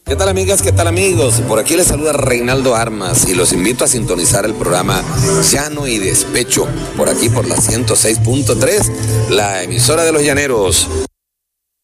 ¿Qué tal amigas? ¿Qué tal amigos? Por aquí les saluda Reinaldo Armas y los invito a sintonizar el programa Llano y Despecho, por aquí por la 106.3, la emisora de los llaneros.